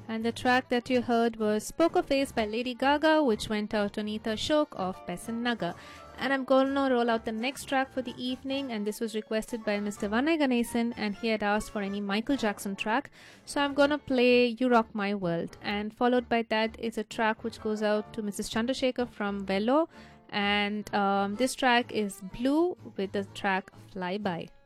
And the track that you heard was Poker Face by Lady Gaga, which went out to Neeta Ashok of Pesan Nagar. And I'm going to roll out the next track for the evening, and this was requested by Mr. Vanay Ganesan, and he had asked for any Michael Jackson track. So I'm going to play You Rock My World, and followed by that is a track which goes out to Mrs. Chandrasekhar from Velo, and this track is Blue with the track Fly By.